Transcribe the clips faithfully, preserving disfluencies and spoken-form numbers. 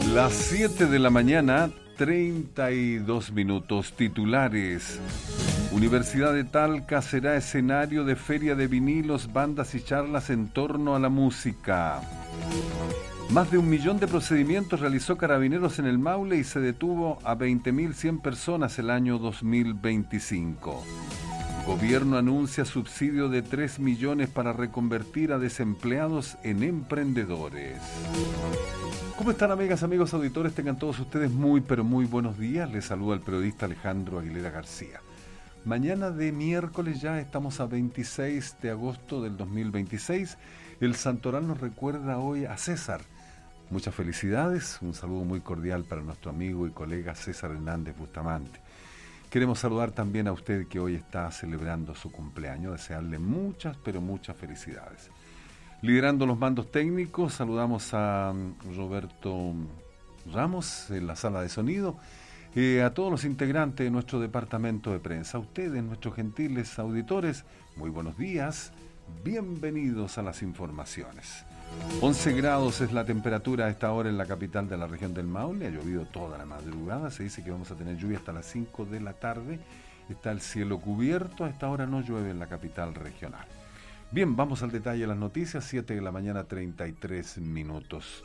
Las siete de la mañana, treinta y dos minutos. Titulares. Universidad de Talca será escenario de feria de vinilos, bandas y charlas en torno a la música. Más de un millón de procedimientos realizó Carabineros en el Maule y se detuvo a veinte mil cien personas el año dos mil veinticinco. Gobierno anuncia subsidio de tres millones para reconvertir a desempleados en emprendedores. ¿Cómo están, amigas, amigos, auditores? Tengan todos ustedes muy, pero muy buenos días. Les saluda el periodista Alejandro Aguilera García. Mañana de miércoles ya estamos a veintiséis de agosto del dos mil veintiséis. El santoral nos recuerda hoy a César. Muchas felicidades, un saludo muy cordial para nuestro amigo y colega César Hernández Bustamante. Queremos saludar también a usted que hoy está celebrando su cumpleaños, desearle muchas, pero muchas felicidades. Liderando los mandos técnicos, saludamos a Roberto Ramos en la sala de sonido, eh, a todos los integrantes de nuestro departamento de prensa, a ustedes, nuestros gentiles auditores, muy buenos días, bienvenidos a las informaciones. once grados es la temperatura a esta hora en la capital de la región del Maule, ha llovido toda la madrugada, se dice que vamos a tener lluvia hasta las cinco de la tarde, está el cielo cubierto, a esta hora no llueve en la capital regional. Bien, vamos al detalle de las noticias, siete de la mañana, treinta y tres minutos.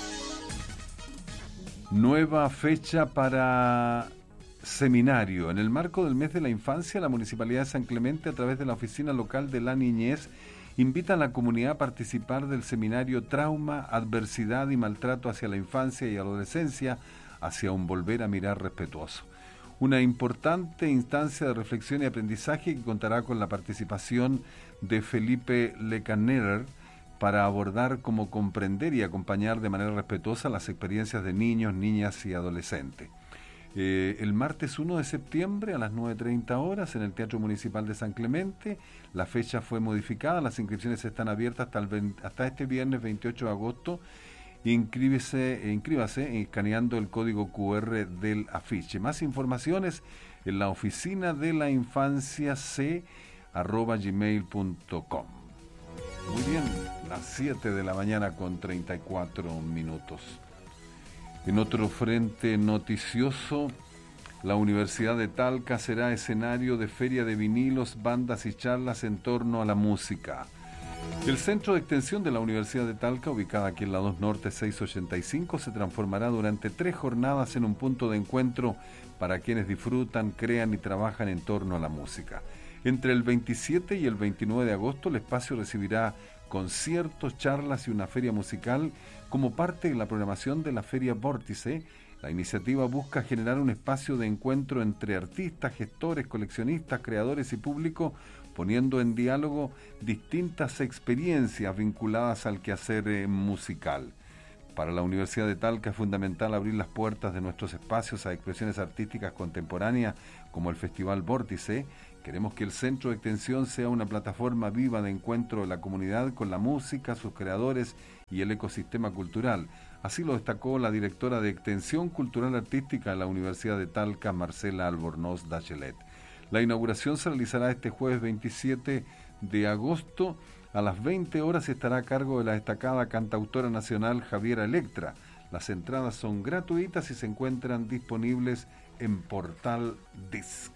Nueva fecha para seminario. En el marco del mes de la infancia, la Municipalidad de San Clemente, a través de la Oficina Local de la Niñez, invita a la comunidad a participar del seminario Trauma, Adversidad y Maltrato hacia la Infancia y Adolescencia, hacia un volver a mirar respetuoso. Una importante instancia de reflexión y aprendizaje que contará con la participación de Felipe Lecaner para abordar cómo comprender y acompañar de manera respetuosa las experiencias de niños, niñas y adolescentes. Eh, el martes uno de septiembre a las nueve treinta horas en el Teatro Municipal de San Clemente. La fecha fue modificada, las inscripciones están abiertas hasta, el veinte, hasta este viernes veintiocho de agosto. Inscríbase, inscríbase escaneando el código cu erre del afiche. Más informaciones en la oficina de la infancia c arroba gmail punto com. Muy bien, las siete de la mañana con treinta y cuatro minutos. En otro frente noticioso, la Universidad de Talca será escenario de feria de vinilos, bandas y charlas en torno a la música. El centro de extensión de la Universidad de Talca, ubicada aquí en la dos Norte seiscientos ochenta y cinco, se transformará durante tres jornadas en un punto de encuentro para quienes disfrutan, crean y trabajan en torno a la música. Entre el veintisiete y el veintinueve de agosto, el espacio recibirá conciertos, charlas y una feria musical como parte de la programación de la Feria Vórtice. La iniciativa busca generar un espacio de encuentro entre artistas, gestores, coleccionistas, creadores y público, poniendo en diálogo distintas experiencias vinculadas al quehacer eh, musical. Para la Universidad de Talca es fundamental abrir las puertas de nuestros espacios a expresiones artísticas contemporáneas como el Festival Vórtice. Queremos que el centro de extensión sea una plataforma viva de encuentro de la comunidad con la música, sus creadores y el ecosistema cultural. Así lo destacó la directora de Extensión Cultural Artística de la Universidad de Talca, Marcela Albornoz Dachelet. La inauguración se realizará este jueves veintisiete de agosto a las veinte horas y estará a cargo de la destacada cantautora nacional Javiera Electra. Las entradas son gratuitas y se encuentran disponibles en Portal Disc.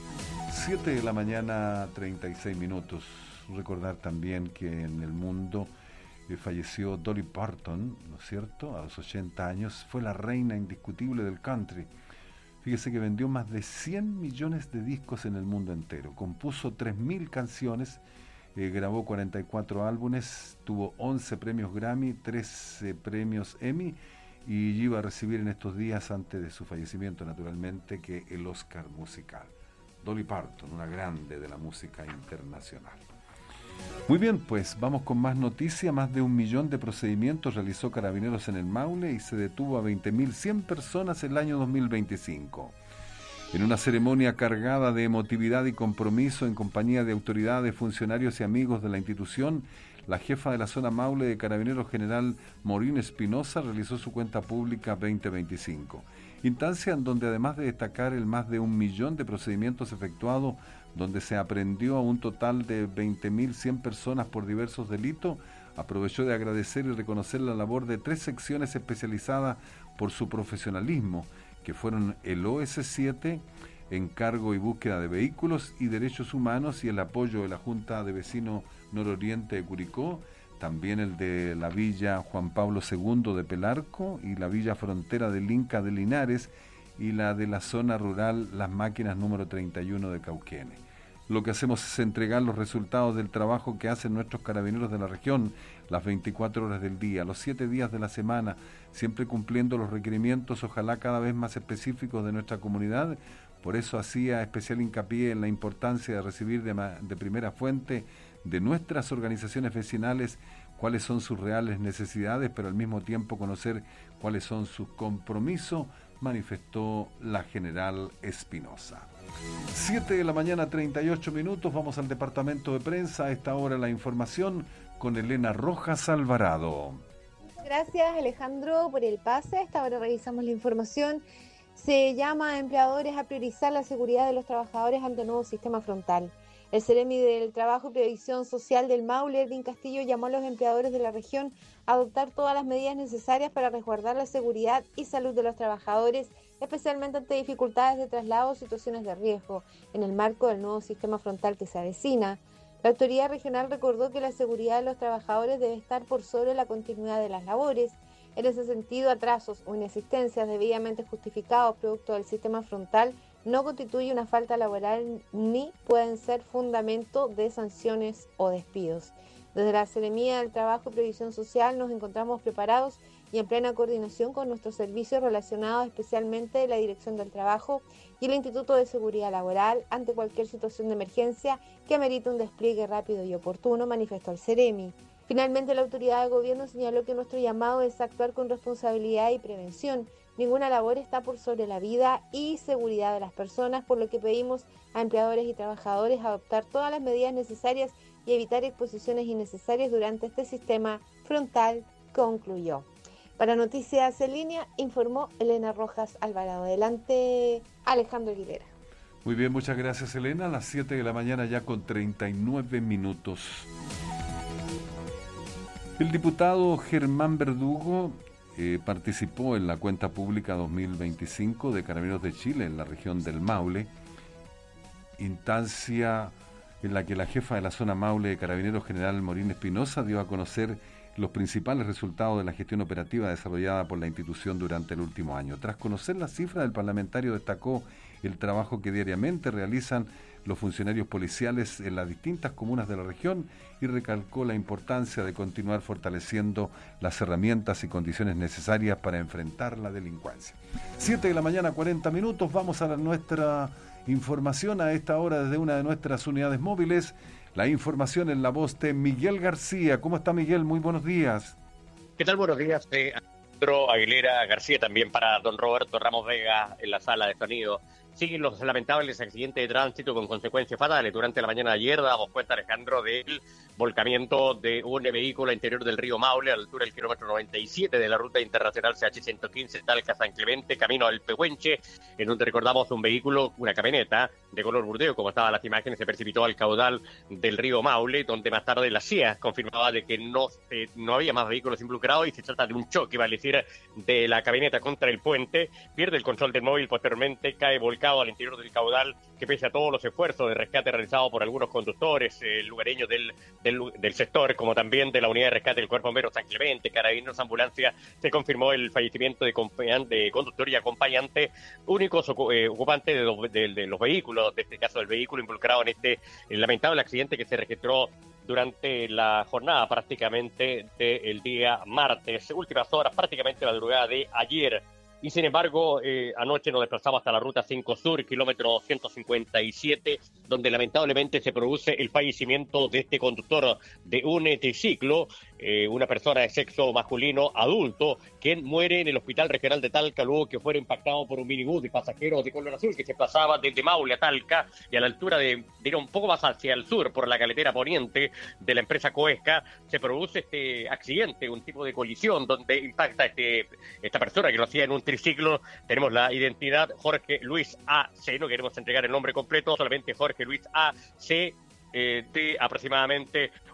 siete de la mañana, treinta y seis minutos. Recordar también que en el mundo eh, falleció Dolly Parton, ¿no es cierto? A los ochenta años, fue la reina indiscutible del country. Fíjese que vendió más de cien millones de discos en el mundo entero. Compuso tres mil canciones, eh, grabó cuarenta y cuatro álbumes, tuvo once premios Grammy, trece premios Emmy y iba a recibir en estos días, antes de su fallecimiento naturalmente, que el Oscar musical. Dolly Parton, una grande de la música internacional. Muy bien, pues vamos con más noticias. Más de un millón de procedimientos realizó Carabineros en el Maule y se detuvo a veinte mil cien personas el año dos mil veinticinco. En una ceremonia cargada de emotividad y compromiso en compañía de autoridades, funcionarios y amigos de la institución, la jefa de la zona Maule de Carabineros, general Morín Espinosa, realizó su cuenta pública veinte veinticinco. Instancia en donde, además de destacar el más de un millón de procedimientos efectuados, donde se aprendió a un total de veinte mil cien personas por diversos delitos, aprovechó de agradecer y reconocer la labor de tres secciones especializadas por su profesionalismo, que fueron el O S siete, Encargo y Búsqueda de Vehículos y Derechos Humanos, y el apoyo de la Junta de Vecinos Nororiente de Curicó, también el de la Villa Juan Pablo segundo de Pelarco y la Villa Frontera del Inca de Linares y la de la zona rural Las Máquinas número treinta y uno de Cauquenes. Lo que hacemos es entregar los resultados del trabajo que hacen nuestros carabineros de la región las veinticuatro horas del día, los siete días de la semana, siempre cumpliendo los requerimientos, ojalá cada vez más específicos de nuestra comunidad. Por eso hacía especial hincapié en la importancia de recibir de, de primera fuente de nuestras organizaciones vecinales cuáles son sus reales necesidades, pero al mismo tiempo conocer cuáles son sus compromisos, manifestó la general Espinosa. siete de la mañana, treinta y ocho minutos, vamos al departamento de prensa. A esta hora la información con Elena Rojas Alvarado. Gracias, Alejandro, por el pase. A esta hora revisamos la información. Se llama a empleadores a priorizar la seguridad de los trabajadores ante el nuevo sistema frontal. El Ceremi del Trabajo y Previsión Social del Maule, Erwin Castillo, llamó a los empleadores de la región a adoptar todas las medidas necesarias para resguardar la seguridad y salud de los trabajadores, especialmente ante dificultades de traslado o situaciones de riesgo, en el marco del nuevo sistema frontal que se avecina. La autoridad regional recordó que la seguridad de los trabajadores debe estar por sobre la continuidad de las labores. En ese sentido, atrasos o inexistencias debidamente justificados producto del sistema frontal no constituye una falta laboral ni pueden ser fundamento de sanciones o despidos. Desde la Seremía del Trabajo y Previsión Social nos encontramos preparados y en plena coordinación con nuestros servicios relacionados, especialmente la Dirección del Trabajo y el Instituto de Seguridad Laboral, ante cualquier situación de emergencia que amerite un despliegue rápido y oportuno, manifestó el Ceremi. Finalmente, la autoridad de gobierno señaló que nuestro llamado es actuar con responsabilidad y prevención. Ninguna labor está por sobre la vida y seguridad de las personas, por lo que pedimos a empleadores y trabajadores adoptar todas las medidas necesarias y evitar exposiciones innecesarias durante este sistema frontal, concluyó. Para Noticias en Línea, informó Elena Rojas Alvarado. Adelante, Alejandro Aguilera. Muy bien, muchas gracias, Elena. A las siete de la mañana ya con treinta y nueve minutos. El diputado Germán Verdugo eh, participó en la cuenta pública dos mil veinticinco de Carabineros de Chile en la región del Maule, instancia en la que la jefa de la zona Maule de Carabineros, general Morín Espinosa, dio a conocer los principales resultados de la gestión operativa desarrollada por la institución durante el último año. Tras conocer las cifras, el parlamentario destacó el trabajo que diariamente realizan los funcionarios policiales en las distintas comunas de la región y recalcó la importancia de continuar fortaleciendo las herramientas y condiciones necesarias para enfrentar la delincuencia. siete de la mañana, cuarenta minutos, vamos a la nuestra información a esta hora desde una de nuestras unidades móviles. La información en la voz de Miguel García. ¿Cómo está, Miguel? Muy buenos días. ¿Qué tal? Buenos días. Eh, Alejandro Aguilera García, también para don Roberto Ramos Vega en la sala de sonido. Siguen los lamentables accidentes de tránsito con consecuencias fatales. Durante la mañana de ayer damos cuenta, Alejandro, del volcamiento de un vehículo al interior del río Maule, a la altura del kilómetro noventa y siete de la ruta internacional C H ciento quince Talca San Clemente, camino al Pehuenche, en donde recordamos un vehículo, una camioneta de color burdeo, como estaban las imágenes, se precipitó al caudal del río Maule, donde más tarde la C I A confirmaba de que no, eh, no había más vehículos involucrados y se trata de un choque, vale decir, de la camioneta contra el puente. Pierde el control del móvil, posteriormente cae volcado al interior del caudal, que pese a todos los esfuerzos de rescate realizados por algunos conductores eh, lugareños del, del, del sector, como también de la unidad de rescate del Cuerpo Bombero San Clemente, Carabineros, Ambulancia, se confirmó el fallecimiento de, de conductor y acompañante, únicos ocu eh, ocupantes de, los, de, de los vehículos, de este caso del vehículo involucrado en este el lamentable accidente que se registró durante la jornada prácticamente del día martes, últimas horas, prácticamente la madrugada de ayer. Y sin embargo, eh, anoche nos desplazamos hasta la Ruta cinco Sur, kilómetro ciento cincuenta y siete, donde lamentablemente se produce el fallecimiento de este conductor de un triciclo, eh, una persona de sexo masculino adulto, quien muere en el Hospital Regional de Talca luego que fuera impactado por un minibús de pasajeros de color azul que se pasaba desde Maule a Talca y a la altura de, de ir un poco más hacia el sur por la carretera poniente de la empresa Coesca. Se produce este accidente, un tipo de colisión donde impacta este, esta persona que lo hacía en un triciclo. Tenemos la identidad Jorge Luis A C, no queremos entregar el nombre completo, solamente Jorge Luis A C, eh, de aproximadamente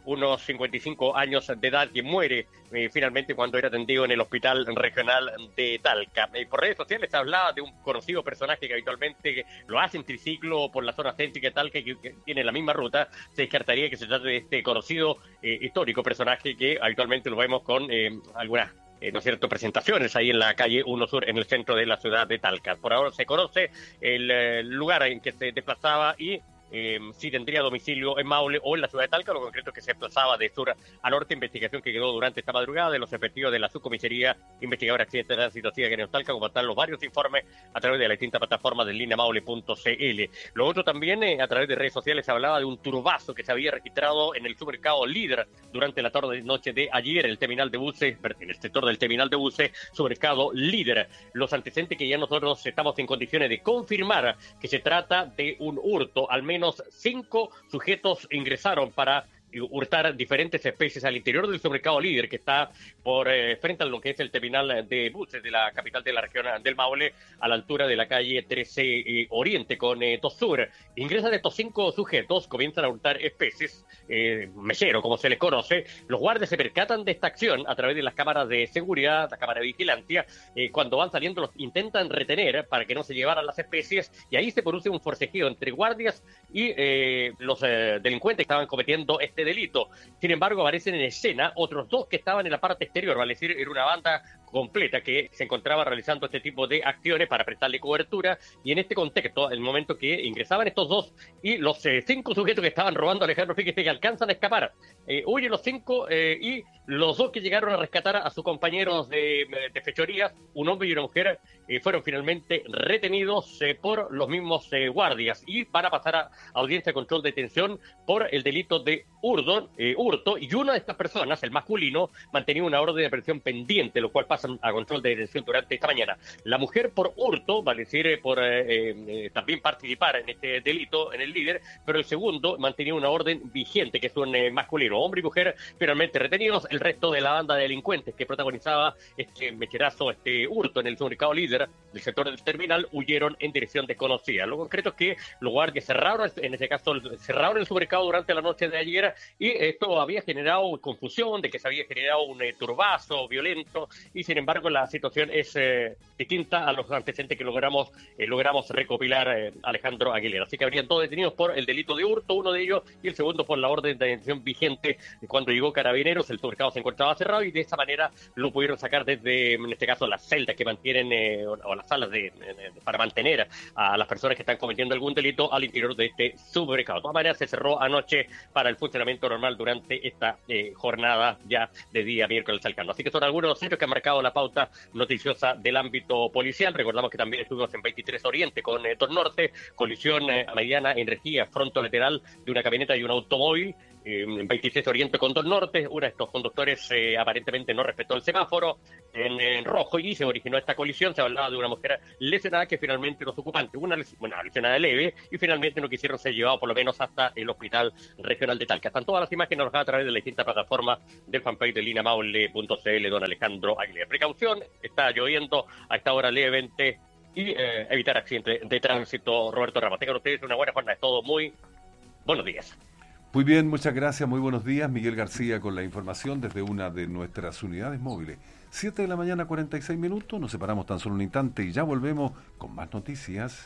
unos cincuenta y cinco años de edad, que muere eh, finalmente cuando era atendido en el Hospital Regional de Talca. Eh, por redes sociales se hablaba de un conocido personaje que habitualmente lo hace en triciclo por la zona céntrica de Talca, que, que tiene la misma ruta. Se descartaría que se trate de este conocido eh, histórico personaje que habitualmente lo vemos con eh, algunas Eh, ¿no es cierto?, presentaciones ahí en la calle uno Sur, en el centro de la ciudad de Talca. Por ahora se conoce el eh, lugar en que se desplazaba y eh, si tendría domicilio en Maule o en la ciudad de Talca. Lo concreto es que se desplazaba de sur a norte, investigación que quedó durante esta madrugada de los efectivos de la subcomisaría investigadora accidentes de tránsito C I A que en Talca, compartir los varios informes a través de la distinta plataforma del línea maule punto c l. Lo otro también, eh, a través de redes sociales, se hablaba de un turbazo que se había registrado en el supermercado Líder durante la tarde noche de ayer, el terminal de buses, en el sector del terminal de buses, supermercado Líder. Los antecedentes que ya nosotros estamos en condiciones de confirmar que se trata de un hurto. Al menos cinco sujetos ingresaron para hurtar diferentes especies al interior del supermercado Líder, que está por eh, frente a lo que es el terminal de buses de la capital de la región del Maule, a la altura de la calle trece eh, Oriente con eh, Tosur. Ingresan estos cinco sujetos, comienzan a hurtar especies, eh, mesero como se les conoce. Los guardias se percatan de esta acción a través de las cámaras de seguridad, la cámara de vigilancia. Eh, cuando van saliendo los intentan retener para que no se llevaran las especies, y ahí se produce un forcejeo entre guardias y eh, los eh, delincuentes que estaban cometiendo este delito. Sin embargo, aparecen en escena otros dos que estaban en la parte exterior, vale decir, era una banda completa que se encontraba realizando este tipo de acciones para prestarle cobertura, y en este contexto, el momento que ingresaban estos dos y los eh, cinco sujetos que estaban robando a Alejandro, fíjese que alcanzan a escapar, eh, huyen los cinco eh, y los dos que llegaron a rescatar a sus compañeros de, de fechorías, un hombre y una mujer, eh, fueron finalmente retenidos eh, por los mismos eh, guardias y van a pasar a audiencia de control de detención por el delito de hurto, eh, hurto, y una de estas personas, el masculino, mantenía una orden de aprehensión pendiente, lo cual pasa a control de detención durante esta mañana. La mujer por hurto, vale decir, eh, por eh, eh, también participar en este delito en el Líder, pero el segundo mantenía una orden vigente, que es un eh, masculino. Hombre y mujer finalmente retenidos. El resto de la banda de delincuentes que protagonizaba este mecherazo, este hurto en el supermercado Líder del sector del terminal, huyeron en dirección desconocida. Lo concreto es que los guardias cerraron, en ese caso, cerraron el supermercado durante la noche de ayer, y esto había generado confusión de que se había generado un eh, turbazo violento, y sin embargo la situación es eh, distinta a los antecedentes que logramos eh, logramos recopilar, eh, Alejandro Aguilera. Así que habrían dos detenidos por el delito de hurto, uno de ellos, y el segundo por la orden de detención vigente. Cuando llegó Carabineros, el supermercado se encontraba cerrado, y de esa manera lo pudieron sacar desde, en este caso, las celdas que mantienen eh, o, o las salas de, de, para mantener a las personas que están cometiendo algún delito al interior de este supermercado. De todas maneras, se cerró anoche para el funcionamiento normal durante esta eh, jornada ya de día miércoles cercano. Así que son algunos de los hechos que han marcado la pauta noticiosa del ámbito policial. Recordamos que también estuvimos en veintitrés Oriente con eh, Tor Norte, colisión eh, a mediana energía fronto-lateral de una camioneta y un automóvil. En veintiséis Oriente con Tor Norte, uno de estos conductores eh, aparentemente no respetó el semáforo en, en rojo y se originó esta colisión. Se hablaba de una mujer lesionada, que finalmente los ocupantes, una, les, bueno, una lesionada leve, y finalmente no quisieron ser llevados por lo menos hasta el Hospital Regional de Talca. Están todas las imágenes nos a través de la distinta plataforma del fanpage de línea maule punto c l, don Alejandro Aguilera. Precaución, está lloviendo a esta hora levemente, y eh, evitar accidentes de tránsito. Roberto Ramos, tengan ustedes una buena jornada. Es todo, muy buenos días. Muy bien, muchas gracias, muy buenos días. Miguel García con la información desde una de nuestras unidades móviles. siete de la mañana, cuarenta y seis minutos, nos separamos tan solo un instante y ya volvemos con más noticias.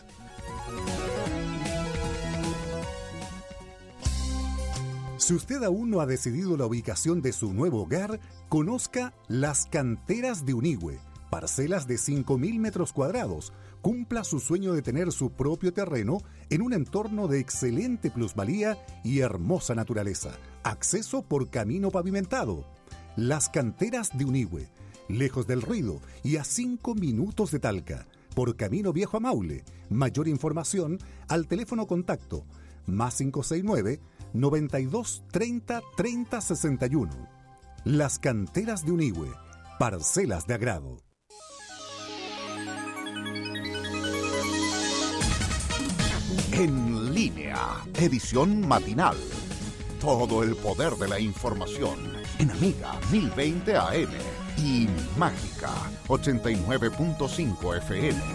Si usted aún no ha decidido la ubicación de su nuevo hogar, conozca Las Canteras de Unigüe, parcelas de cinco mil metros cuadrados. Cumpla su sueño de tener su propio terreno en un entorno de excelente plusvalía y hermosa naturaleza. Acceso por camino pavimentado. Las Canteras de Unigüe, lejos del ruido y a cinco minutos de Talca, por camino viejo a Maule. Mayor información al teléfono contacto más cinco seis nueve, noventa y dos, treinta, treinta, sesenta y uno. Las Canteras de Unigüe, parcelas de agrado. En línea, edición matinal. Todo el poder de la información en Amiga mil veinte A M y Mágica ochenta y nueve punto cinco F M.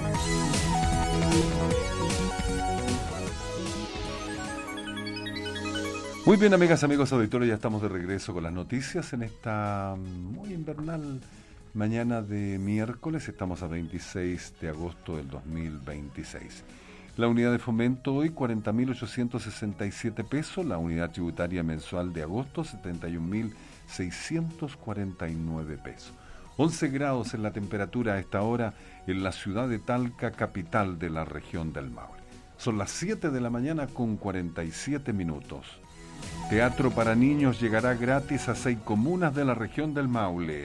Muy bien, amigas, amigos auditores, ya estamos de regreso con las noticias en esta muy invernal mañana de miércoles. Estamos a veintiséis de agosto del dos mil veintiséis. La unidad de fomento hoy cuarenta mil ochocientos sesenta y siete pesos, la unidad tributaria mensual de agosto setenta y un mil seiscientos cuarenta y nueve pesos. once grados en la temperatura a esta hora en la ciudad de Talca, capital de la región del Maule. Son las siete de la mañana con cuarenta y siete minutos. Teatro para niños llegará gratis a seis comunas de la región del Maule.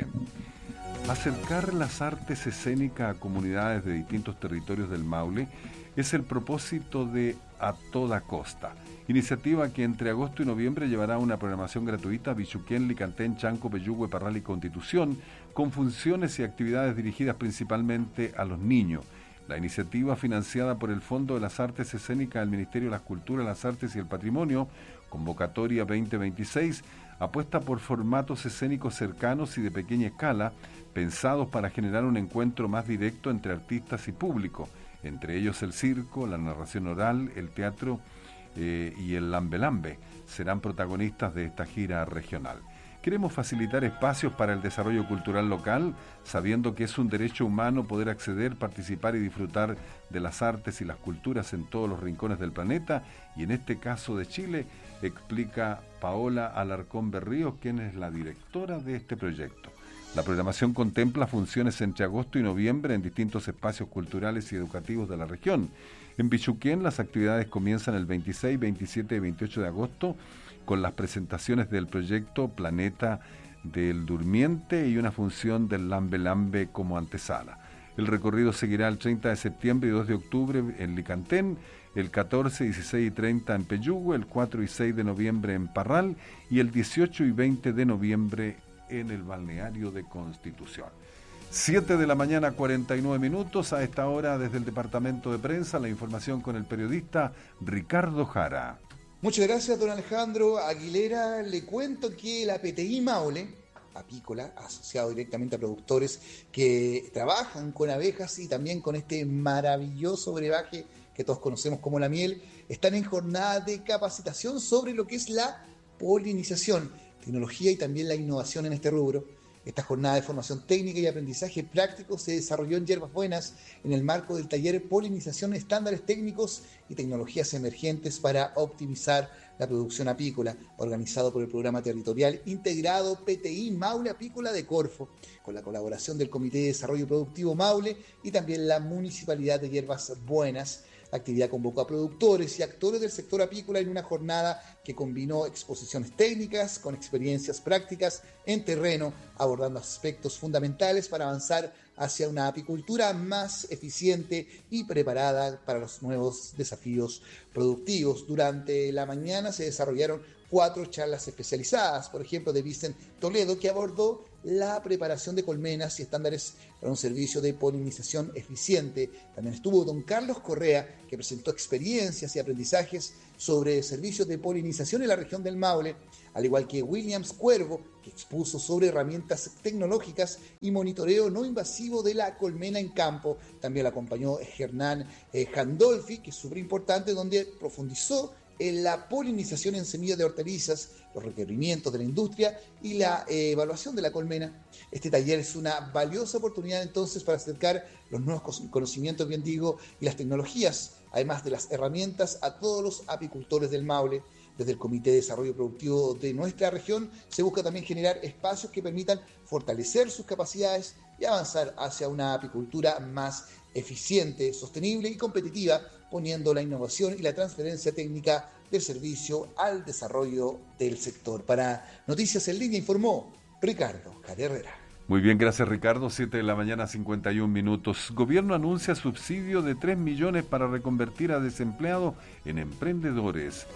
Acercar las artes escénicas a comunidades de distintos territorios del Maule es el propósito de A Toda Costa, iniciativa que entre agosto y noviembre llevará una programación gratuita a Bichuquén, Licantén, Chanco, Peyúgue, Parral y Constitución, con funciones y actividades dirigidas principalmente a los niños. La iniciativa, financiada por el Fondo de las Artes Escénicas del Ministerio de las Culturas, las Artes y el Patrimonio, Convocatoria veinte veintiséis, apuesta por formatos escénicos cercanos y de pequeña escala, pensados para generar un encuentro más directo entre artistas y público, entre ellos el circo, la narración oral, el teatro eh, y el lambe-lambe serán protagonistas de esta gira regional. Queremos facilitar espacios para el desarrollo cultural local, sabiendo que es un derecho humano poder acceder, participar y disfrutar de las artes y las culturas en todos los rincones del planeta, y en este caso de Chile, explica Paola Alarcón Berríos, quien es la directora de este proyecto. La programación contempla funciones entre agosto y noviembre en distintos espacios culturales y educativos de la región. En Bichuquén las actividades comienzan el veintiséis, veintisiete y veintiocho de agosto con las presentaciones del proyecto Planeta del Durmiente y una función del Lambe Lambe como antesala. El recorrido seguirá el treinta de septiembre y dos de octubre en Licantén, el catorce, dieciséis y treinta en Peyúgue, el cuatro y seis de noviembre en Parral y el dieciocho y veinte de noviembre en el balneario de Constitución. siete de la mañana, cuarenta y nueve minutos. A esta hora, desde el departamento de prensa, la información con el periodista Ricardo Jara. Muchas gracias, don Alejandro Aguilera. Le cuento que la P T I Maule, apícola, asociado directamente a productores que trabajan con abejas y también con este maravilloso brebaje que todos conocemos como la miel, están en jornada de capacitación sobre lo que es la polinización, tecnología y también la innovación en este rubro. Esta jornada de formación técnica y aprendizaje práctico se desarrolló en Hierbas Buenas en el marco del taller Polinización, Estándares Técnicos y Tecnologías Emergentes para Optimizar la Producción Apícola, organizado por el Programa Territorial Integrado P T I Maule Apícola de Corfo, con la colaboración del Comité de Desarrollo Productivo Maule y también la Municipalidad de Hierbas Buenas. La actividad convocó a productores y actores del sector apícola en una jornada que combinó exposiciones técnicas con experiencias prácticas en terreno, abordando aspectos fundamentales para avanzar hacia una apicultura más eficiente y preparada para los nuevos desafíos productivos. Durante la mañana se desarrollaron cuatro charlas especializadas, por ejemplo, de Vicente Toledo, que abordó la preparación de colmenas y estándares para un servicio de polinización eficiente. También estuvo don Carlos Correa, que presentó experiencias y aprendizajes sobre servicios de polinización en la región del Maule, al igual que Williams Cuervo, que expuso sobre herramientas tecnológicas y monitoreo no invasivo de la colmena en campo. También la acompañó Hernán eh, Gandolfi, que es súper importante, donde profundizó en la polinización en semillas de hortalizas, los requerimientos de la industria y la eh, evaluación de la colmena. Este taller es una valiosa oportunidad entonces para acercar los nuevos conocimientos, bien digo, y las tecnologías, además de las herramientas, a todos los apicultores del Maule. Desde el Comité de Desarrollo Productivo de nuestra región se busca también generar espacios que permitan fortalecer sus capacidades y avanzar hacia una apicultura más eficiente, sostenible y competitiva, poniendo la innovación y la transferencia técnica del servicio al desarrollo del sector. Para Noticias en Línea informó Ricardo Herrera. Muy bien, gracias Ricardo. siete de la mañana, cincuenta y un minutos. Gobierno anuncia subsidio de tres millones para reconvertir a desempleados en emprendedores.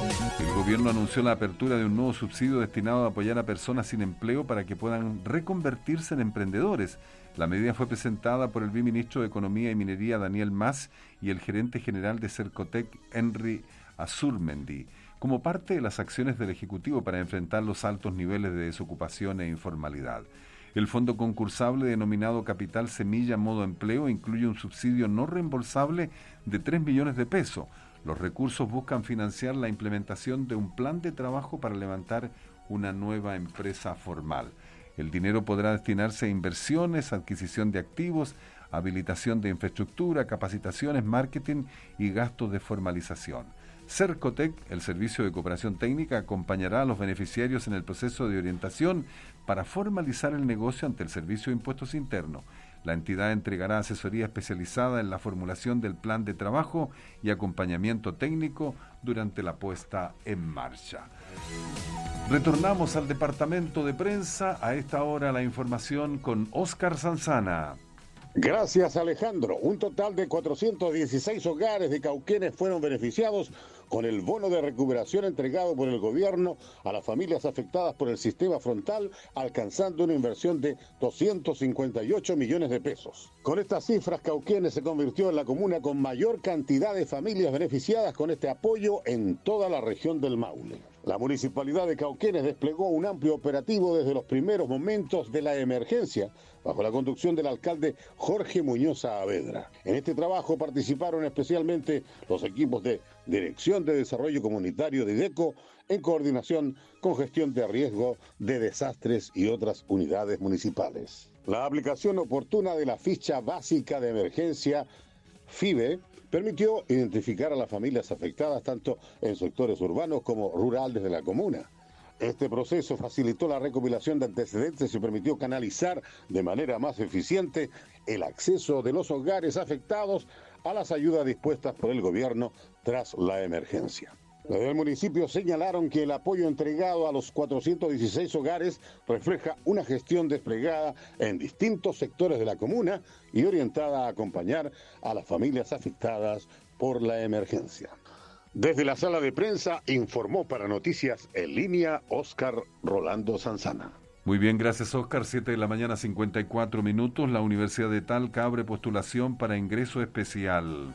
El gobierno anunció la apertura de un nuevo subsidio destinado a apoyar a personas sin empleo para que puedan reconvertirse en emprendedores. La medida fue presentada por el viceministro de Economía y Minería, Daniel Mas, y el gerente general de Cercotec, Henry Azurmendi, como parte de las acciones del Ejecutivo para enfrentar los altos niveles de desocupación e informalidad. El fondo concursable denominado Capital Semilla Modo Empleo incluye un subsidio no reembolsable de tres millones de pesos, Los recursos buscan financiar la implementación de un plan de trabajo para levantar una nueva empresa formal. El dinero podrá destinarse a inversiones, adquisición de activos, habilitación de infraestructura, capacitaciones, marketing y gastos de formalización. Cercotec, el Servicio de Cooperación Técnica, acompañará a los beneficiarios en el proceso de orientación para formalizar el negocio ante el Servicio de Impuestos Internos. La entidad entregará asesoría especializada en la formulación del plan de trabajo y acompañamiento técnico durante la puesta en marcha. Retornamos al departamento de prensa. A esta hora la información con Óscar Sanzana. Gracias, Alejandro. Un total de cuatrocientos dieciséis hogares de Cauquenes fueron beneficiados con el bono de recuperación entregado por el gobierno a las familias afectadas por el sistema frontal, alcanzando una inversión de doscientos cincuenta y ocho millones de pesos. Con estas cifras, Cauquenes se convirtió en la comuna con mayor cantidad de familias beneficiadas con este apoyo en toda la región del Maule. La municipalidad de Cauquenes desplegó un amplio operativo desde los primeros momentos de la emergencia, bajo la conducción del alcalde Jorge Muñoz Saavedra. En este trabajo participaron especialmente los equipos de Dirección de Desarrollo Comunitario de IDECO, en coordinación con gestión de riesgo de desastres y otras unidades municipales. La aplicación oportuna de la ficha básica de emergencia FIBE permitió identificar a las familias afectadas tanto en sectores urbanos como rurales de la comuna. Este proceso facilitó la recopilación de antecedentes y permitió canalizar de manera más eficiente el acceso de los hogares afectados a las ayudas dispuestas por el gobierno tras la emergencia. Desde el municipio señalaron que el apoyo entregado a los cuatrocientos dieciséis hogares refleja una gestión desplegada en distintos sectores de la comuna y orientada a acompañar a las familias afectadas por la emergencia. Desde la sala de prensa informó para Noticias en Línea Óscar Rolando Sanzana. Muy bien, gracias Óscar. siete de la mañana, cincuenta y cuatro minutos. La Universidad de Talca abre postulación para ingreso especial.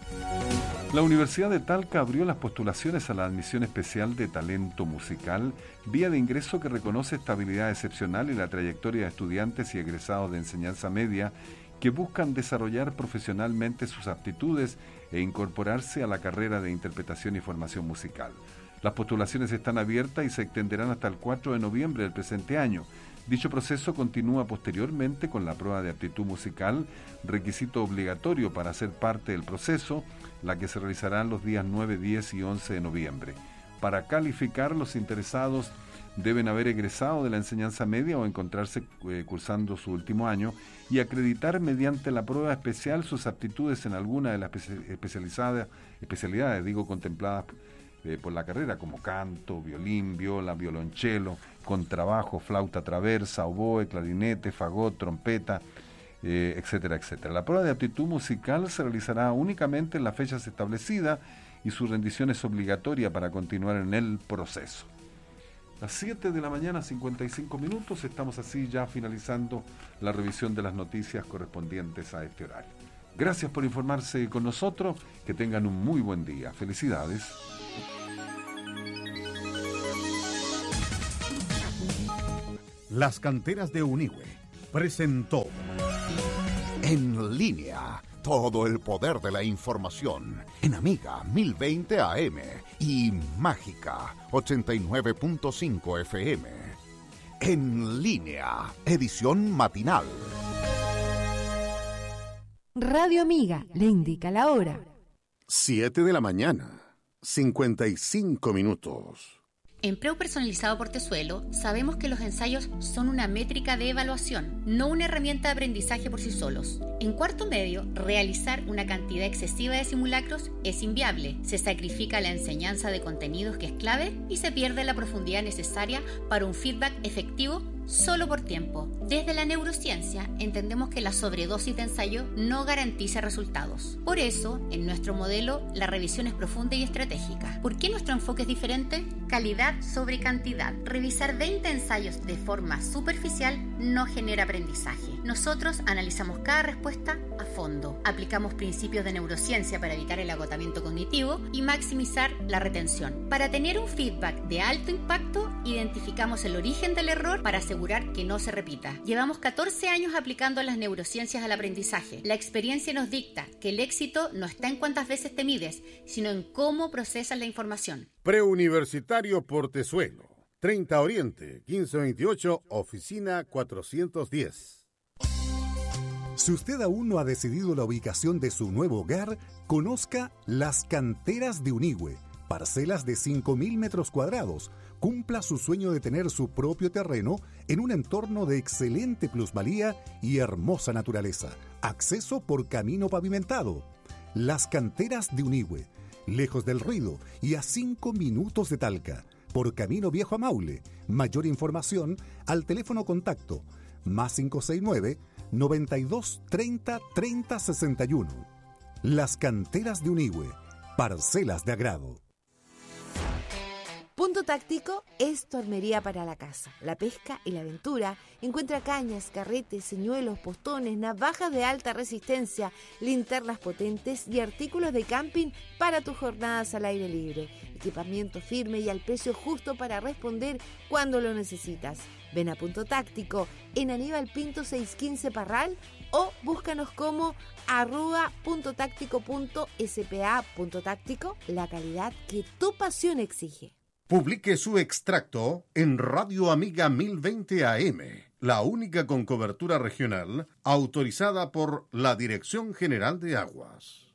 La Universidad de Talca abrió las postulaciones a la admisión especial de talento musical, vía de ingreso que reconoce estabilidad excepcional y la trayectoria de estudiantes y egresados de enseñanza media que buscan desarrollar profesionalmente sus aptitudes e incorporarse a la carrera de interpretación y formación musical. Las postulaciones están abiertas y se extenderán hasta el cuatro de noviembre del presente año. Dicho proceso continúa posteriormente con la prueba de aptitud musical, requisito obligatorio para ser parte del proceso, la que se realizará los días nueve, diez y once de noviembre. Para calificar, los interesados deben haber egresado de la enseñanza media o encontrarse eh, cursando su último año y acreditar mediante la prueba especial sus aptitudes en alguna de las especializadas, especialidades digo, contempladas eh, por la carrera, como canto, violín, viola, violonchelo, contrabajo, flauta traversa, oboe, clarinete, fagot, trompeta, eh, etcétera, etcétera. La prueba de aptitud musical se realizará únicamente en las fechas establecidas y su rendición es obligatoria para continuar en el proceso. Las siete de la mañana, cincuenta y cinco minutos, estamos así ya finalizando la revisión de las noticias correspondientes a este horario. Gracias por informarse con nosotros, que tengan un muy buen día. Felicidades. Las Canteras de Unigüe presentó En Línea, todo el poder de la información en Amiga mil veinte A M y Mágica ochenta y nueve punto cinco F M. En Línea, edición matinal. Radio Amiga le indica la hora. siete de la mañana, cincuenta y cinco minutos. En Preu Personalizado Portezuelo sabemos que los ensayos son una métrica de evaluación, no una herramienta de aprendizaje por sí solos. En cuarto medio, realizar una cantidad excesiva de simulacros es inviable. Se sacrifica la enseñanza de contenidos que es clave y se pierde la profundidad necesaria para un feedback efectivo solo por tiempo. Desde la neurociencia entendemos que la sobredosis de ensayo no garantiza resultados. Por eso, en nuestro modelo, la revisión es profunda y estratégica. ¿Por qué nuestro enfoque es diferente? Calidad sobre cantidad. Revisar veinte ensayos de forma superficial no genera aprendizaje. Nosotros analizamos cada respuesta a fondo. Aplicamos principios de neurociencia para evitar el agotamiento cognitivo y maximizar la retención. Para tener un feedback de alto impacto, identificamos el origen del error para asegurar asegurar que no se repita. Llevamos catorce años aplicando las neurociencias al aprendizaje. La experiencia nos dicta que el éxito no está en cuántas veces te mides, sino en cómo procesas la información. Preuniversitario Portezuelo, treinta Oriente, quince veintiocho, oficina cuatrocientos diez. Si usted aún no ha decidido la ubicación de su nuevo hogar, conozca Las Canteras de Unigüe, parcelas de cinco mil metros cuadrados. Cumpla su sueño de tener su propio terreno en un entorno de excelente plusvalía y hermosa naturaleza. Acceso por camino pavimentado. Las Canteras de Unigüe, lejos del ruido y a cinco minutos de Talca, por camino viejo a Maule. Mayor información al teléfono contacto más cinco seis nueve, noventa y dos, treinta, treinta, sesenta y uno. Las Canteras de Unigüe, parcelas de agrado. Punto Táctico es tu armería para la casa, la pesca y la aventura. Encuentra cañas, carretes, señuelos, postones, navajas de alta resistencia, linternas potentes y artículos de camping para tus jornadas al aire libre. Equipamiento firme y al precio justo para responder cuando lo necesitas. Ven a Punto Táctico en Aníbal Pinto seiscientos quince Parral o búscanos como arroba punto táctico punto spa. Punto Táctico, la calidad que tu pasión exige. Publique su extracto en Radio Amiga mil veinte A M, la única con cobertura regional autorizada por la Dirección General de Aguas.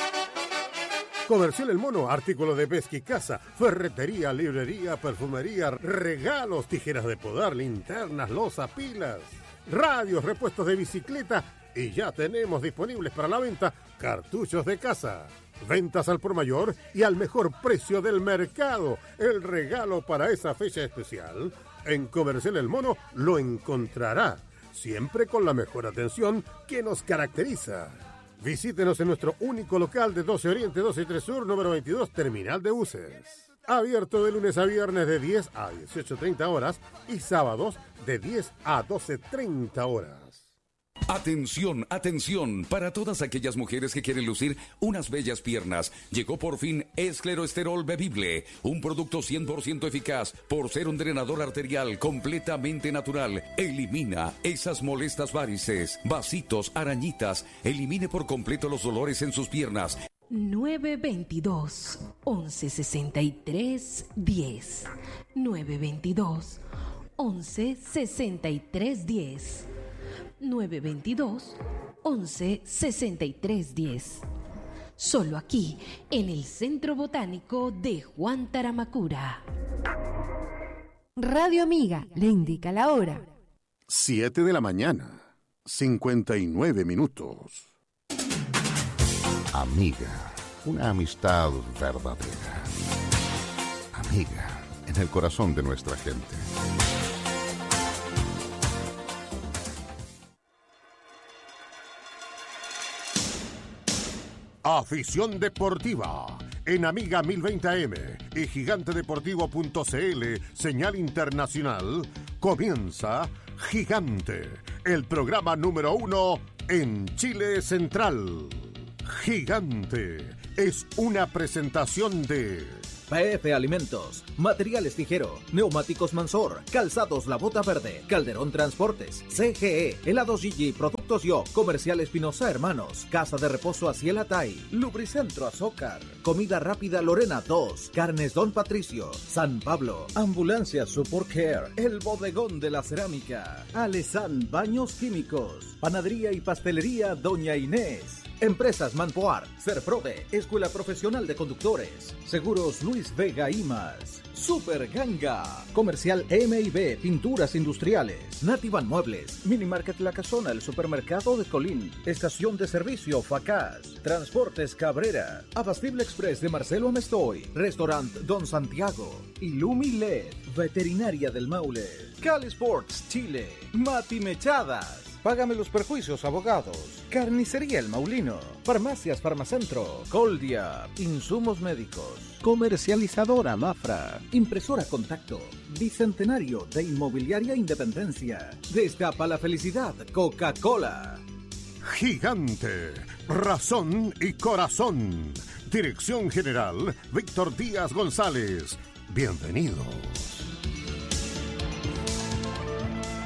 Comercial El Mono, artículo de pesca y caza, ferretería, librería, perfumería, regalos, tijeras de podar, linternas, loza, pilas, radios, repuestos de bicicleta y ya tenemos disponibles para la venta cartuchos de caza. Ventas al por mayor y al mejor precio del mercado. El regalo para esa fecha especial. En Comercial El Mono lo encontrará, siempre con la mejor atención que nos caracteriza. Visítenos en nuestro único local de doce Oriente, doce y tres Sur, número veintidós, Terminal de Buses. Abierto de lunes a viernes de diez a dieciocho treinta horas y sábados de diez a doce treinta horas. Atención, atención, para todas aquellas mujeres que quieren lucir unas bellas piernas, llegó por fin Escleroesterol Bebible, un producto cien por ciento eficaz por ser un drenador arterial completamente natural. Elimina esas molestas varices, vasitos, arañitas, elimine por completo los dolores en sus piernas. nueve veintidós, once sesenta y tres, diez. nueve veintidós, once sesenta y tres, diez. nueve veintidós, once sesenta y tres, diez. Solo aquí, en el Centro Botánico de Juan Taramacura. Radio Amiga le indica la hora. siete de la mañana, cincuenta y nueve minutos. Amiga, una amistad verdadera. Amiga, en el corazón de nuestra gente. Afición Deportiva, en Amiga mil veinte A M y gigante deportivo punto c l, señal internacional, comienza Gigante, el programa número uno en Chile Central. Gigante es una presentación de P F Alimentos, Materiales Tijero, Neumáticos Mansor, Calzados La Bota Verde, Calderón Transportes, C G E, Helados Gigi, Productos Yo, Comercial Espinosa Hermanos, Casa de Reposo Aciel Atay, Lubricentro Azócar, Comida Rápida Lorena dos, Carnes Don Patricio, San Pablo, Ambulancia Support Care, El Bodegón de la Cerámica, Alesan Baños Químicos, Panadería y Pastelería Doña Inés, Empresas Manpoar, Serprode, Escuela Profesional de Conductores, Seguros Luis Vega y más, Super Ganga, Comercial M y B, Pinturas Industriales, Nativan Muebles, Minimarket La Casona, el Supermercado de Colín, Estación de Servicio Facaz, Transportes Cabrera, Abastible Express de Marcelo Amestoy, Restaurant Don Santiago, Illumi L E D, Veterinaria del Maule, Cali Sports Chile, Mati Mechadas, Págame los perjuicios, abogados. Carnicería El Maulino. Farmacias Farmacentro. Coldia. Insumos médicos. Comercializadora Mafra. Impresora Contacto. Bicentenario de Inmobiliaria Independencia. Destapa la felicidad. Coca-Cola. Gigante. Razón y corazón. Dirección General Víctor Díaz González. Bienvenidos.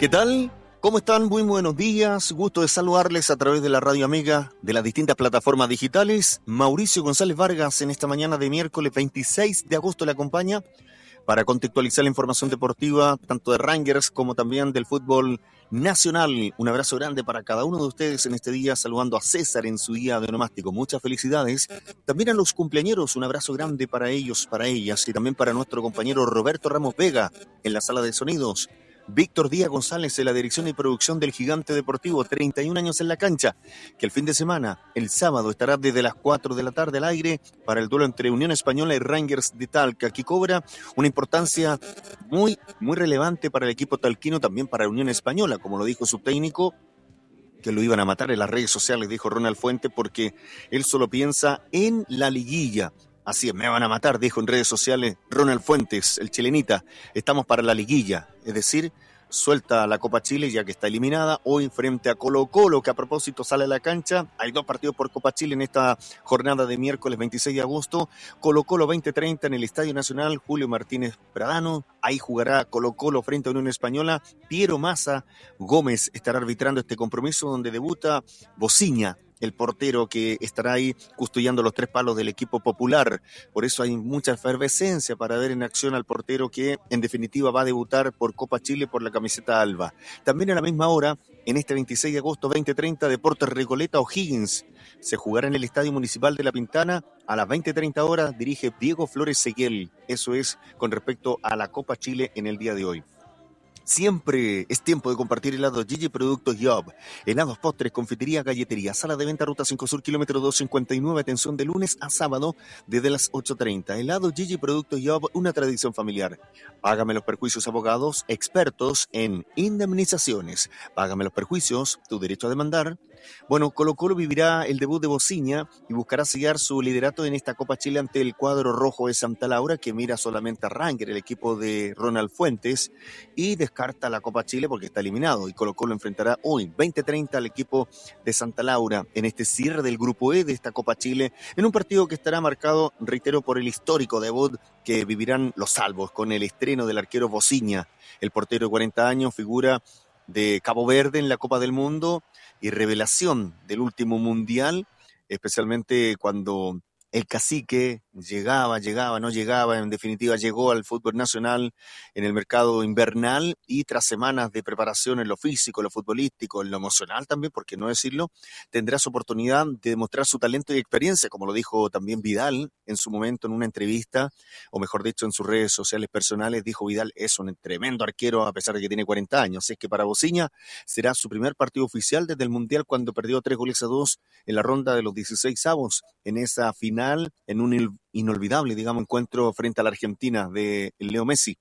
¿Qué tal? ¿Cómo están? Muy buenos días. Gusto de saludarles a través de la Radio Amiga de las distintas plataformas digitales. Mauricio González Vargas en esta mañana de miércoles veintiséis de agosto le acompaña para contextualizar la información deportiva tanto de Rangers como también del fútbol nacional. Un abrazo grande para cada uno de ustedes en este día, saludando a César en su día de onomástico. Muchas felicidades. También a los cumpleañeros, un abrazo grande para ellos, para ellas y también para nuestro compañero Roberto Ramos Vega en la sala de sonidos. Víctor Díaz González en la dirección y producción del Gigante Deportivo, treinta y un años en la cancha, que el fin de semana, el sábado, estará desde las cuatro de la tarde al aire para el duelo entre Unión Española y Rangers de Talca, que cobra una importancia muy, muy relevante para el equipo talquino, también para Unión Española, como lo dijo su técnico, que lo iban a matar en las redes sociales, dijo Ronald Fuente, porque él solo piensa en la liguilla. Así es, me van a matar, dijo en redes sociales Ronald Fuentes, el chilenita. Estamos para la liguilla, es decir, suelta la Copa Chile ya que está eliminada hoy frente a Colo Colo, que a propósito sale a la cancha. Hay dos partidos por Copa Chile en esta jornada de miércoles veintiséis de agosto. Colo Colo veinte treinta en el Estadio Nacional, Julio Martínez Pradano. Ahí jugará Colo Colo frente a Unión Española. Piero Massa Gómez estará arbitrando este compromiso donde debuta Bociña, el portero que estará ahí custodiando los tres palos del equipo popular. Por eso hay mucha efervescencia para ver en acción al portero que en definitiva va a debutar por Copa Chile por la camiseta alba. También a la misma hora, en este veintiséis de agosto veinte treinta, Deportes Recoleta O'Higgins se jugará en el Estadio Municipal de La Pintana. A las veinte treinta horas dirige Diego Flores Seguel. Eso es con respecto a la Copa Chile en el día de hoy. Siempre es tiempo de compartir helados Gigi Productos Job. Helados, postres, confitería, galletería. Sala de venta Ruta cinco Sur, kilómetro doscientos cincuenta y nueve. Atención de lunes a sábado desde las ocho treinta. Helados Gigi Productos Job, una tradición familiar. Págame los perjuicios, abogados expertos en indemnizaciones. Págame los perjuicios, tu derecho a demandar. Bueno, Colo Colo vivirá el debut de Bociña y buscará sellar su liderato en esta Copa Chile ante el cuadro rojo de Santa Laura, que mira solamente a Ranger, el equipo de Ronald Fuentes, y descarta la Copa Chile porque está eliminado. Y Colo Colo enfrentará hoy, veinte treinta, al equipo de Santa Laura en este cierre del Grupo E de esta Copa Chile, en un partido que estará marcado, reitero, por el histórico debut que vivirán los salvos con el estreno del arquero Bociña, el portero de cuarenta años, figura de Cabo Verde en la Copa del Mundo y revelación del último mundial, especialmente cuando el cacique llegaba, llegaba, no llegaba, en definitiva llegó al fútbol nacional en el mercado invernal y tras semanas de preparación en lo físico, en lo futbolístico, en lo emocional también, por qué no decirlo, tendrá su oportunidad de demostrar su talento y experiencia, como lo dijo también Vidal en su momento en una entrevista, o mejor dicho en sus redes sociales personales, dijo Vidal, es un tremendo arquero a pesar de que tiene cuarenta años, es que para Bociña será su primer partido oficial desde el Mundial cuando perdió tres goles a dos en la ronda de los dieciséis avos, en esa final, en un inolvidable, digamos, encuentro frente a la Argentina de Leo Messi.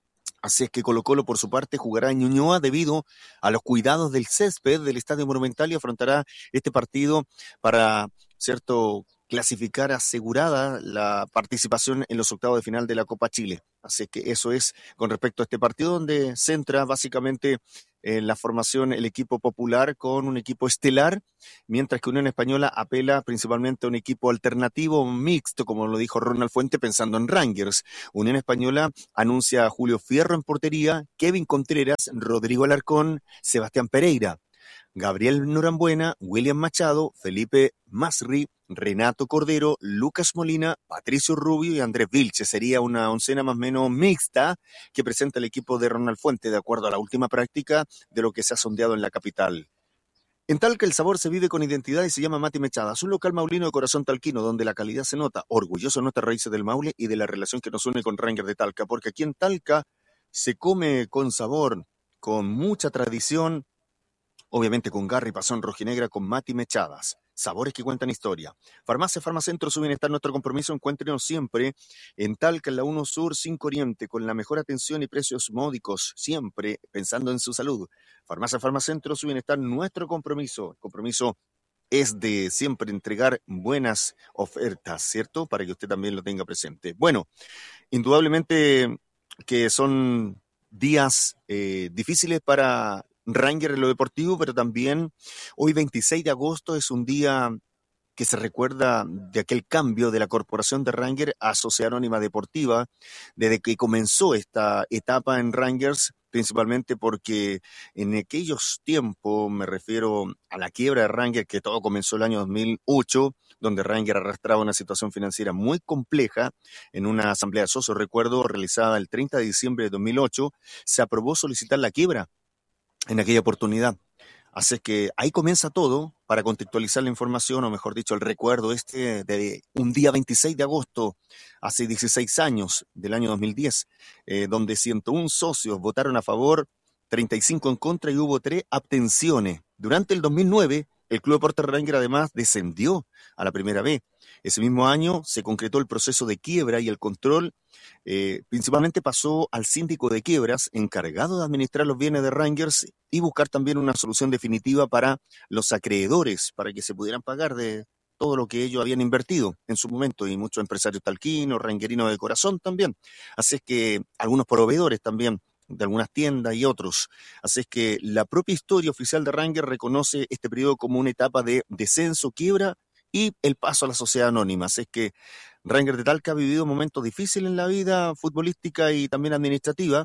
Así es que Colo Colo, por su parte, jugará en Ñuñoa debido a los cuidados del césped del Estadio Monumental y afrontará este partido para, cierto, clasificar asegurada la participación en los octavos de final de la Copa Chile. Así que eso es con respecto a este partido, donde centra básicamente en la formación el equipo popular con un equipo estelar, mientras que Unión Española apela principalmente a un equipo alternativo mixto, como lo dijo Ronald Fuente, pensando en Rangers. Unión Española anuncia a Julio Fierro en portería, Kevin Contreras, Rodrigo Alarcón, Sebastián Pereira, Gabriel Norambuena, William Machado, Felipe Masri, Renato Cordero, Lucas Molina, Patricio Rubio y Andrés Vilche. Sería una oncena más o menos mixta que presenta el equipo de Ronald Fuente, de acuerdo a la última práctica de lo que se ha sondeado en la capital. En Talca el sabor se vive con identidad y se llama Mati Mechadas, un local maulino de corazón talquino donde la calidad se nota, orgulloso de nuestras raíces del Maule y de la relación que nos une con Ranger de Talca, porque aquí en Talca se come con sabor, con mucha tradición, obviamente con garra y pasión rojinegra, con Mati Mechadas. Sabores que cuentan historia. Farmacia Farmacentro, su bienestar, nuestro compromiso. Encuéntrenos siempre en Talca, en la uno Sur, cinco Oriente, con la mejor atención y precios módicos, siempre pensando en su salud. Farmacia Farmacentro, su bienestar, nuestro compromiso. El compromiso es de siempre entregar buenas ofertas, ¿cierto? Para que usted también lo tenga presente. Bueno, indudablemente que son días eh, difíciles para Ranger en lo deportivo, pero también hoy veintiséis de agosto es un día que se recuerda de aquel cambio de la corporación de Ranger a Sociedad Anónima Deportiva, desde que comenzó esta etapa en Rangers, principalmente porque en aquellos tiempos, me refiero a la quiebra de Rangers, que todo comenzó el año dos mil ocho, donde Rangers arrastraba una situación financiera muy compleja. En una asamblea de socios, recuerdo, realizada el treinta de diciembre de dos mil ocho, se aprobó solicitar la quiebra en aquella oportunidad. Así que ahí comienza todo, para contextualizar la información, o mejor dicho, el recuerdo este de un día veintiséis de agosto, hace dieciséis años, del año dos mil diez, eh, donde ciento uno socios votaron a favor, treinta y cinco en contra y hubo tres abstenciones. Durante el dos mil nueve, el Club Deportes Rangers además descendió a la primera B. Ese mismo año se concretó el proceso de quiebra y el control eh, principalmente pasó al síndico de quiebras, encargado de administrar los bienes de Rangers y buscar también una solución definitiva para los acreedores, para que se pudieran pagar de todo lo que ellos habían invertido en su momento, y muchos empresarios talquinos, rangerinos de corazón también. Así es que algunos proveedores también de algunas tiendas y otros. Así es que la propia historia oficial de Rangers reconoce este periodo como una etapa de descenso, quiebra y el paso a la sociedad anónima. Así es que Rangers de Talca ha vivido momentos difíciles en la vida futbolística y también administrativa,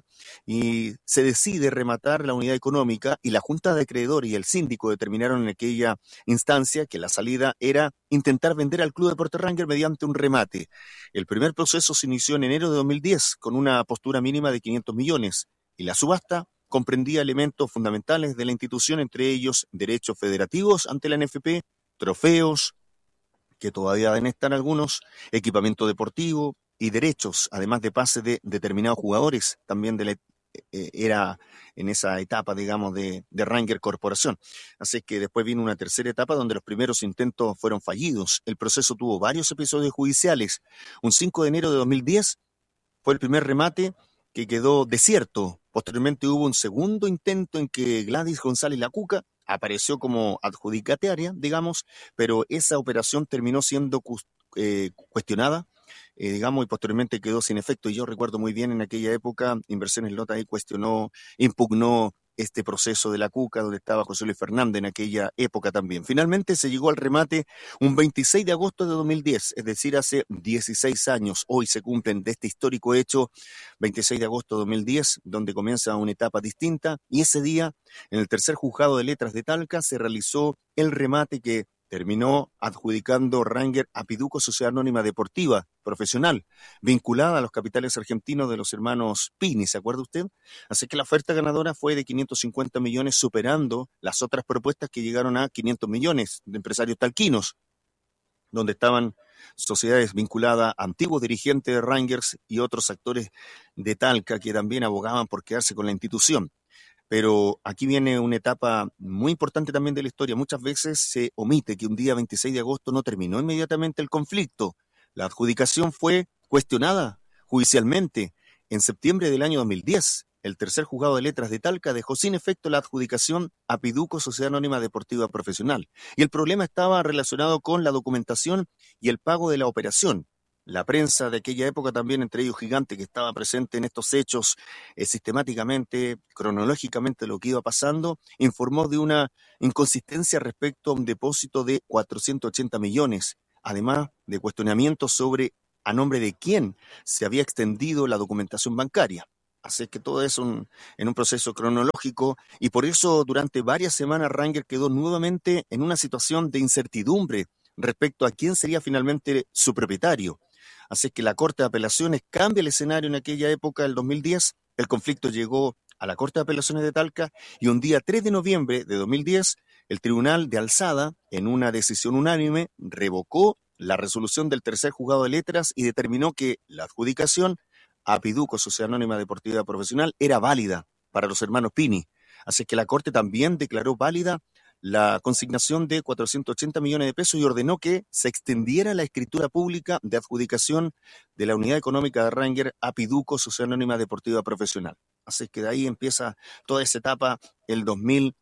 y se decide rematar la unidad económica, y la Junta de Acreedores y el síndico determinaron en aquella instancia que la salida era intentar vender al Club Deportes Rangers mediante un remate. El primer proceso se inició en enero de dos mil diez con una postura mínima de quinientos millones, y la subasta comprendía elementos fundamentales de la institución, entre ellos derechos federativos ante la N F P, trofeos, que todavía deben estar algunos, equipamiento deportivo y derechos, además de pase de determinados jugadores, también de la, eh, era en esa etapa, digamos, de, de Rangers Corporación. Así que después vino una tercera etapa donde los primeros intentos fueron fallidos. El proceso tuvo varios episodios judiciales. Un cinco de enero de dos mil diez fue el primer remate que quedó desierto. Posteriormente hubo un segundo intento en que Gladys González La Cuca apareció como adjudicataria, digamos, pero esa operación terminó siendo eh, cuestionada, eh, digamos, y posteriormente quedó sin efecto. Y yo recuerdo muy bien en aquella época, Inversiones Lota ahí cuestionó, impugnó este proceso de La Cuca, donde estaba José Luis Fernández en aquella época también. Finalmente se llegó al remate un veintiséis de agosto de dos mil diez, es decir, hace dieciséis años. Hoy se cumplen de este histórico hecho, veintiséis de agosto de dos mil diez, donde comienza una etapa distinta, y ese día, en el tercer juzgado de letras de Talca, se realizó el remate que terminó adjudicando Rangers a Piduco Sociedad Anónima Deportiva Profesional, vinculada a los capitales argentinos de los hermanos Pini, ¿se acuerda usted? Así que la oferta ganadora fue de quinientos cincuenta millones, superando las otras propuestas que llegaron a quinientos millones de empresarios talquinos, donde estaban sociedades vinculadas a antiguos dirigentes de Rangers y otros actores de Talca que también abogaban por quedarse con la institución. Pero aquí viene una etapa muy importante también de la historia. Muchas veces se omite que un día veintiséis de agosto no terminó inmediatamente el conflicto. La adjudicación fue cuestionada judicialmente. En septiembre del año dos mil diez, el tercer juzgado de letras de Talca dejó sin efecto la adjudicación a Piduco Sociedad Anónima Deportiva Profesional. Y el problema estaba relacionado con la documentación y el pago de la operación. La prensa de aquella época también, entre ellos Gigante, que estaba presente en estos hechos eh, sistemáticamente, cronológicamente lo que iba pasando, informó de una inconsistencia respecto a un depósito de cuatrocientos ochenta millones, además de cuestionamientos sobre a nombre de quién se había extendido la documentación bancaria. Así que todo eso un, en un proceso cronológico, y por eso durante varias semanas Rangers quedó nuevamente en una situación de incertidumbre respecto a quién sería finalmente su propietario. Así que la Corte de Apelaciones cambia el escenario en aquella época, del dos mil diez. El conflicto llegó a la Corte de Apelaciones de Talca, y un día tres de noviembre de dos mil diez, el Tribunal de Alzada, en una decisión unánime, revocó la resolución del tercer juzgado de letras y determinó que la adjudicación a Piduco Sociedad Anónima Deportiva Profesional era válida para los hermanos Pini. Así que la Corte también declaró válida la consignación de cuatrocientos ochenta millones de pesos y ordenó que se extendiera la escritura pública de adjudicación de la unidad económica de Rangers a Piduco Sociedad Anónima Deportiva Profesional. Así que de ahí empieza toda esa etapa, el dos mil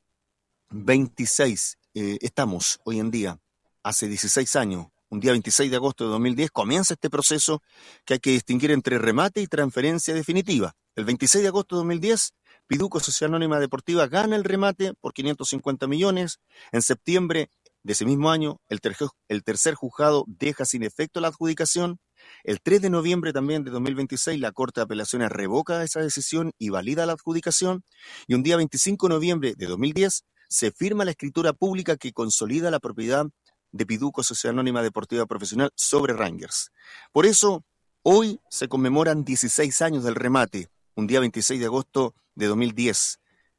veintiséis. Eh, estamos hoy en día, hace dieciséis años, un día veintiséis de agosto de dos mil diez, comienza este proceso que hay que distinguir entre remate y transferencia definitiva. El veintiséis de agosto de dos mil diez, Piduco Sociedad Anónima Deportiva gana el remate por quinientos cincuenta millones. En septiembre de ese mismo año, el, ter- el tercer juzgado deja sin efecto la adjudicación. El tres de noviembre también de dos mil veintiséis, la Corte de Apelaciones revoca esa decisión y valida la adjudicación. Y un día veinticinco de noviembre de dos mil diez, se firma la escritura pública que consolida la propiedad de Piduco Sociedad Anónima Deportiva Profesional sobre Rangers. Por eso, hoy se conmemoran dieciséis años del remate, un día veintiséis de agosto de dos mil diez.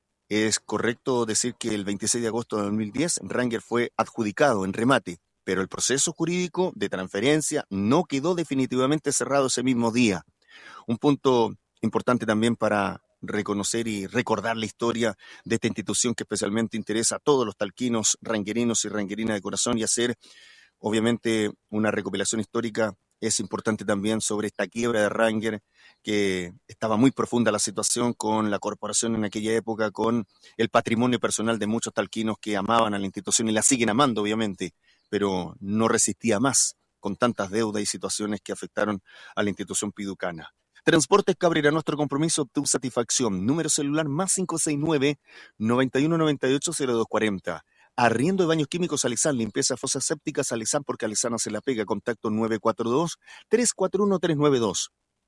Es correcto decir que el veintiséis de agosto de dos mil diez Rangers fue adjudicado en remate, pero el proceso jurídico de transferencia no quedó definitivamente cerrado ese mismo día. Un punto importante también para reconocer y recordar la historia de esta institución que especialmente interesa a todos los talquinos, ranguerinos y ranguerinas de corazón, y hacer obviamente una recopilación histórica. Es importante también sobre esta quiebra de Rangers, que estaba muy profunda la situación con la corporación en aquella época, con el patrimonio personal de muchos talquinos que amaban a la institución y la siguen amando obviamente, pero no resistía más con tantas deudas y situaciones que afectaron a la institución piducana. Transportes Cabrera, nuestro compromiso, tu satisfacción. Número celular más cinco seis nueve, nueve uno nueve ocho, cero dos cuatro cero. Arriendo de baños químicos Alizán, limpieza fosas sépticas Alizán, porque Alizán se la pega. Contacto nueve cuatro dos, tres cuatro uno, tres nueve dos.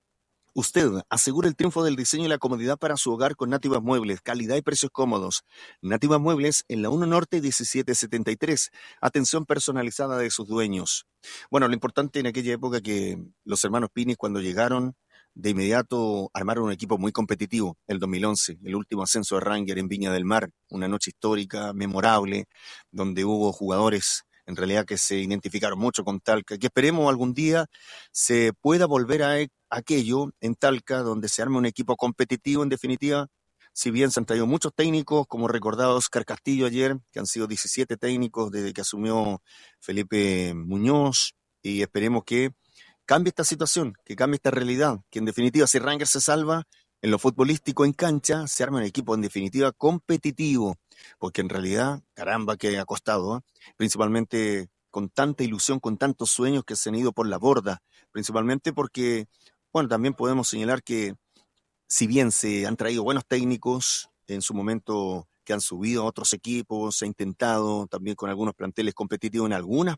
Usted asegura el triunfo del diseño y la comodidad para su hogar con Nativas Muebles, calidad y precios cómodos. Nativas Muebles en la uno Norte diecisiete setenta y tres. Atención personalizada de sus dueños. Bueno, lo importante en aquella época que los hermanos Pinis, cuando llegaron, de inmediato armaron un equipo muy competitivo. El dos mil once, el último ascenso de Rangers en Viña del Mar, una noche histórica, memorable, donde hubo jugadores en realidad que se identificaron mucho con Talca, que esperemos algún día se pueda volver a aquello en Talca, donde se arme un equipo competitivo en definitiva. Si bien se han traído muchos técnicos, como recordaba Oscar Castillo ayer, que han sido diecisiete técnicos desde que asumió Felipe Muñoz, y esperemos que cambie esta situación, que cambie esta realidad, que en definitiva si Rangers se salva en lo futbolístico en cancha, se arma un equipo en definitiva competitivo, porque en realidad, caramba que ha costado, ¿eh? Principalmente con tanta ilusión, con tantos sueños que se han ido por la borda, principalmente porque, bueno, también podemos señalar que si bien se han traído buenos técnicos en su momento que han subido a otros equipos, se ha intentado también con algunos planteles competitivos en algunas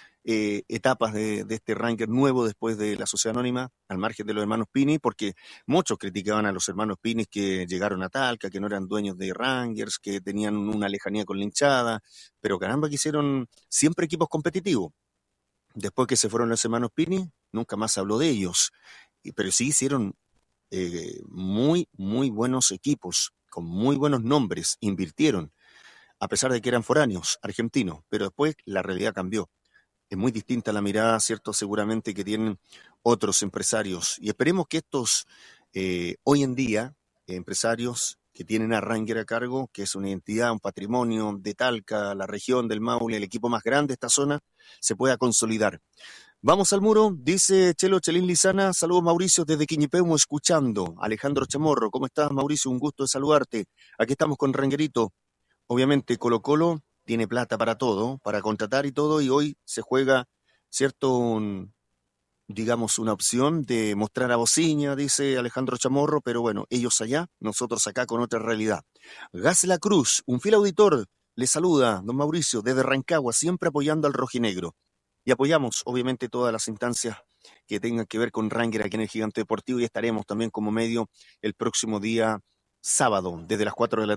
Eh, etapas de, de este Rangers nuevo después de la Sociedad Anónima, al margen de los hermanos Pini, porque muchos criticaban a los hermanos Pini que llegaron a Talca, que no eran dueños de Rangers, que tenían una lejanía con la hinchada, pero caramba que hicieron siempre equipos competitivos. Después que se fueron los hermanos Pini, nunca más habló de ellos, pero sí hicieron eh, muy, muy buenos equipos, con muy buenos nombres, invirtieron, a pesar de que eran foráneos, argentinos, pero después la realidad cambió. Es muy distinta la mirada, ¿cierto? Seguramente que tienen otros empresarios. Y esperemos que estos, eh, hoy en día, eh, empresarios que tienen a Rangers a cargo, que es una identidad, un patrimonio de Talca, la región del Maule, el equipo más grande de esta zona, se pueda consolidar. Vamos al muro, dice Chelo Chelín Lizana. Saludos, Mauricio, desde Quiñipeumo, escuchando. Alejandro Chamorro, ¿cómo estás, Mauricio? Un gusto de saludarte. Aquí estamos con Rangerito. Obviamente, Colo Colo tiene plata para todo, para contratar y todo, y hoy se juega, ¿cierto? Un, digamos, una opción de mostrar a Bociña, dice Alejandro Chamorro, pero bueno, ellos allá, nosotros acá con otra realidad. Gas La Cruz, un fiel auditor, le saluda, don Mauricio, desde Rancagua, siempre apoyando al rojinegro. Y apoyamos, obviamente, todas las instancias que tengan que ver con Rangers aquí en el Gigante Deportivo, y estaremos también como medio el próximo día sábado, desde las cuatro de la